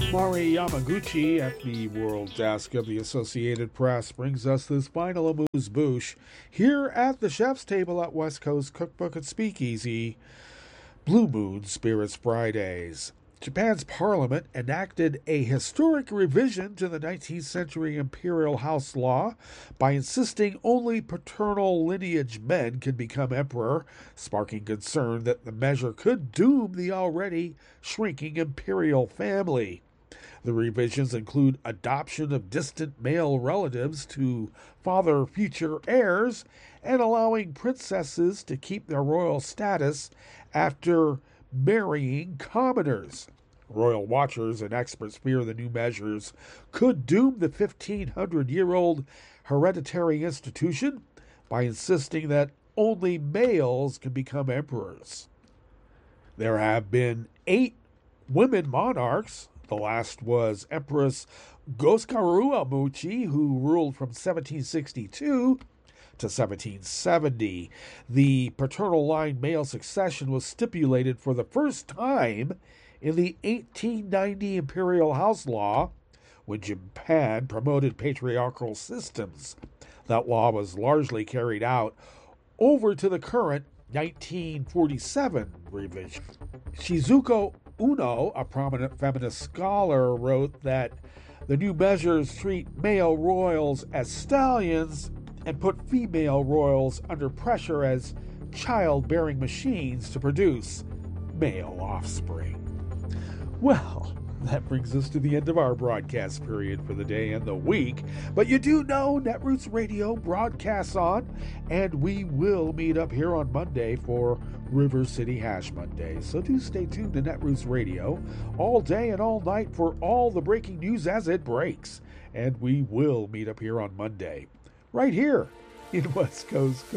Mari Yamaguchi at the World Desk of the Associated Press brings us this final amuse-bouche here at the chef's table at West Coast Cookbook and Speakeasy. Blue Moon Spirits Fridays. Japan's parliament enacted a historic revision to the 19th century imperial house law by insisting only paternal lineage men can become emperor, sparking concern that the measure could doom the already shrinking imperial family. The revisions include adoption of distant male relatives to father future heirs and allowing princesses to keep their royal status after marrying commoners. Royal watchers and experts fear the new measures could doom the 1,500-year-old hereditary institution by insisting that only males can become emperors. There have been 8 women monarchs. The last was Empress Goskaru Amuchi, who ruled from 1762 to 1770. The paternal line male succession was stipulated for the first time in the 1890 Imperial House Law, when Japan promoted patriarchal systems. That law was largely carried out over to the current 1947 revision. Shizuko Uno, a prominent feminist scholar, wrote that the new measures treat male royals as stallions and put female royals under pressure as childbearing machines to produce male offspring. Well, that brings us to the end of our broadcast period for the day and the week. But you do know Netroots Radio broadcasts on, and we will meet up here on Monday for River City Hash Monday. So do stay tuned to Netroots Radio all day and all night for all the breaking news as it breaks. And we will meet up here on Monday, right here in West Coast